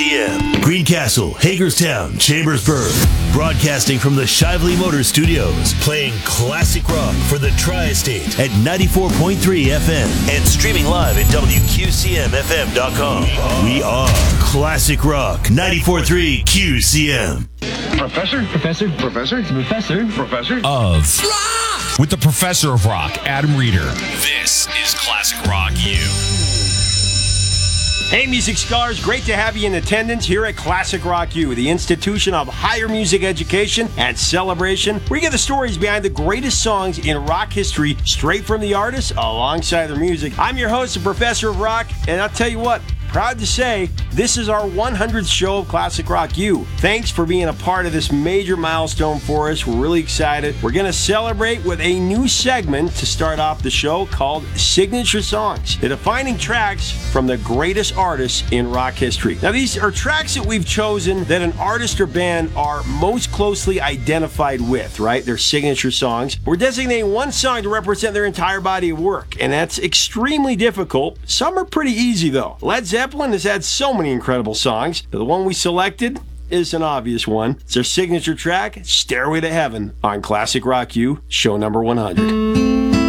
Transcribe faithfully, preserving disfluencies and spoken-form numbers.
C M. Greencastle, Hagerstown, Chambersburg. Broadcasting from the Shively Motor Studios. Playing classic rock for the Tri-State at ninety-four point three F M. And streaming live at W Q C M F M dot com. We are Classic Rock ninety-four point three Q C M. Professor? Professor? Professor? Professor? Professor? Of rock! With the Professor of Rock, Adam Reeder. This is Classic Rock U. Hey, music scholars, great to have you in attendance here at Classic Rock U, the institution of higher music education and celebration. We get the stories behind the greatest songs in rock history straight from the artists alongside their music. I'm your host, the Professor of Rock, and I'll tell you what, proud to say, this is our one hundredth show of Classic Rock U. Thanks for being a part of this major milestone for us. We're really excited. We're going to celebrate with a new segment to start off the show called Signature Songs, the defining tracks from the greatest artists in rock history. Now, these are tracks that we've chosen that an artist or band are most closely identified with, right? They're signature songs. We're designating one song to represent their entire body of work, and that's extremely difficult. Some are pretty easy, though. Led Zeppelin has had so many incredible songs. The one we selected is an obvious one. It's their signature track, Stairway to Heaven, on Classic Rock U, show number one hundred.